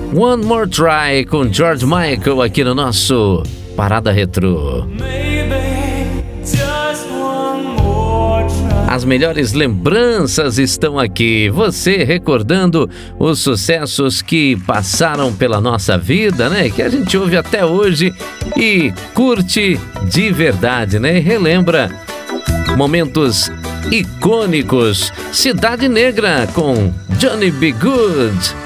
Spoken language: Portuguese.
One More Try com George Michael aqui no nosso Parada Retrô. As melhores lembranças estão aqui, você recordando os sucessos que passaram pela nossa vida, né? Que a gente ouve até hoje e curte de verdade, né? E relembra momentos icônicos. Cidade Negra com Johnny B. Good.